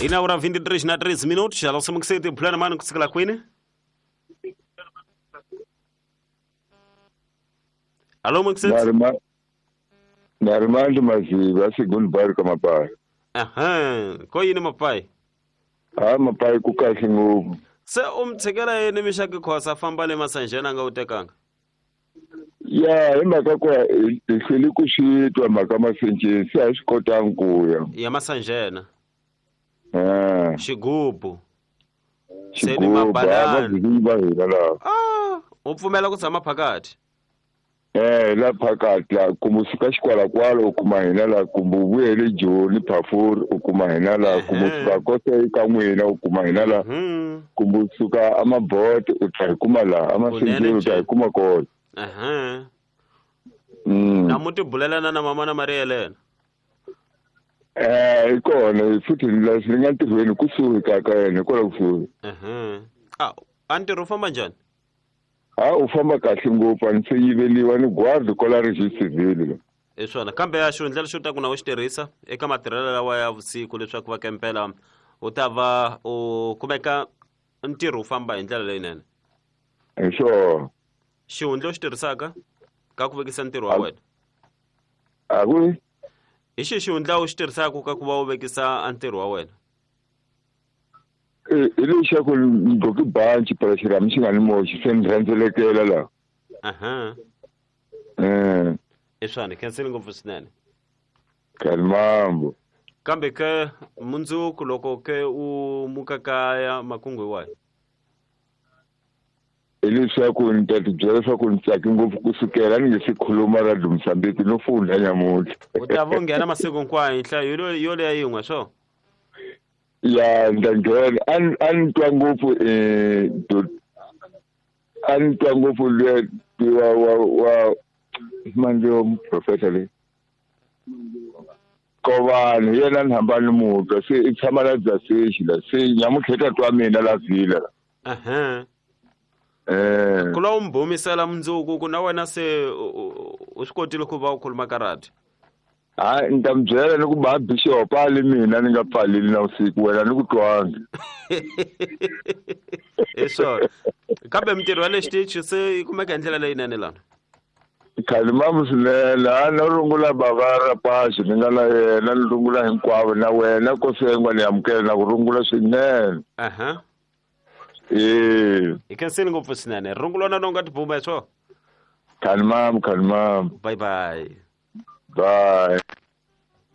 Inaura 23 na 13 minutos. Já não sabemos que você tem plano, mano, que se cala Queen. Alô, Maxet? Narimandi Maziva, segundo barco mapai. Aham. Koyi ni mapai. Mapai kukahle ngoku. Se umtsekela yini mixaka khosa famba le masanjena nga u tekanga? Ya, hi mhaka ku hi hlweli ku xitwa mhaka masenceni se a swi kotangi ku ya. Ya masanjena. Ah. Xigubu. Se ni Xigubu, va mabanana. va hina laha. U pfumela ku tshama phakati? La phakati la kumbe suka xikwalakwala u kuma hina laha kumbe u vuye le Joni Phafuri u kuma hina laha kumbe suka kose ka n'wina u kuma hina laha kumbe suka amabote u ta hi kuma laha amasenceni u ta hi kuma kona. Na muti bulelana na mama na Maria Helena? I kona futhi ni nga ntirhweni kusuhi ka yena kwala kusuhi. A ntirho u famba njhani? U famba kahle ngopfu a ni se yiveliwa ni gwadi kwala rejistivile. Hi swona kambe ya xihundlela xo ta ku na u xi tirhisa eka matirhelo lawa ya vusiku leswaku va kempela u ta va u kumeka ntirho wu famba hi ndlela leyinene. Hi swona. Xihundla u xi tirhisaka ka ku vekisa ntirho wa wena? Hi xihundla u xi tirhisaka ka ku va u vekisa ntirho wa wena? Hi lexaku ni boki banchi para xirhami xi nga ni moxi se ni rhendzelekela laha. Hi swona khensile ngopfu swinene. Kalimambo. Kambe ke mundzuku loko ke u muka kaya makungu hi wahi? Hi leswaku ni ta tibyela leswaku ni tsake ngopfu kusukela ni nge se khuluma radio Mozambique no funda nyamutlha. U ta va nghena masiku hinkwayo hi nhlayo yo leya yin'we swo? Ya ni ta nghena a ni twa ngopfu a ni twa ngopfu wa manje professor le Kovani yena ni hamba ni mutwa se i tshama la Dzasexi la se nyamutlha ta twa mina la vhila. Ku la u mbomisela mundzuku ku na wena se u swi kotile ku va u khuluma ka radio? Ni ta mi byela ni ku ba bishop ali mina ni nga pfaleli na usiku wena ni ku twanga. Hi swona kambe mintirho ya le xitichi se yi kumeka hi ndlela leyinene lana? Khalimamu swinene a na rungula Bavara Pashi ni nga na yena ni rungula hinkwavo na wena Kosengwa ni amukela na ku rungula swinene. Hi khensile ngopfu swinene rungulo na no nga tibuma hi swona? Khalimamu. Bye bye. Bye.